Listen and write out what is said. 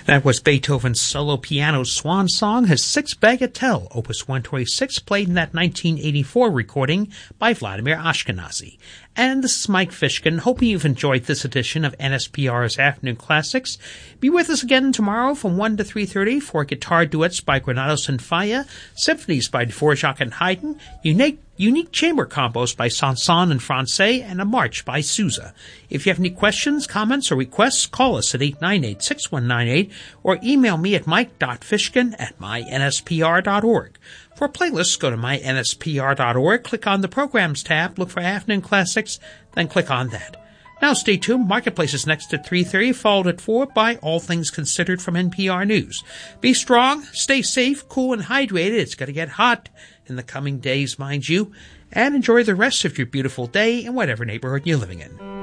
That was Beethoven's solo piano swan song, his Sixth Bagatelle, Opus 126, played in that 1984 recording by Vladimir Ashkenazy. And this is Mike Fishkin, hoping you've enjoyed this edition of NSPR's Afternoon Classics. Be with us again tomorrow from 1 to 3:30 for guitar duets by Granados and Falla, symphonies by Dvorak and Haydn, unique chamber combos by Sanson and Francais, and a march by Sousa. If you have any questions, comments, or requests, call us at 898-6198 or email me at mike.fishkin@mynspr.org. For playlists, go to mynspr.org, click on the Programs tab, look for Afternoon Classics, then click on that. Now stay tuned. Marketplace is next at 3:30, followed at 4 by All Things Considered from NPR News. Be strong, stay safe, cool, and hydrated. It's going to get hot in the coming days, mind you. And enjoy the rest of your beautiful day in whatever neighborhood you're living in.